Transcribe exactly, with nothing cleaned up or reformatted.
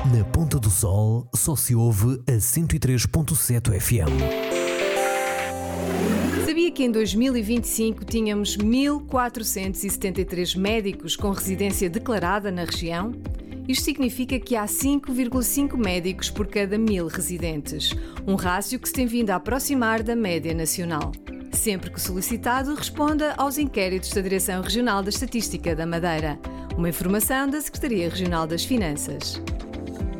Na Ponta do Sol só se ouve a cento e três ponto sete F M. Sabia que em dois mil e vinte e cinco tínhamos mil quatrocentos e setenta e três médicos com residência declarada na região? Isto significa que há cinco vírgula cinco médicos por cada mil residentes, um rácio que se tem vindo a aproximar da média nacional. Sempre que solicitado, responda aos inquéritos da Direção Regional da Estatística da Madeira. Uma informação da Secretaria Regional das Finanças.